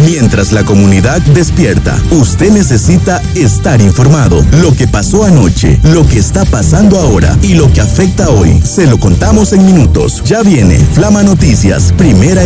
Mientras la comunidad despierta, usted necesita estar informado. Lo que pasó anoche, lo que está pasando ahora y lo que afecta hoy, se lo contamos en minutos. Ya viene Flama Noticias, primera